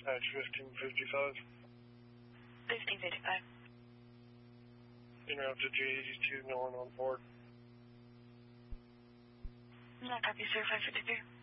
dispatch 1555. 1555. Interrupted J82, no one on board. No copy, sir, 553.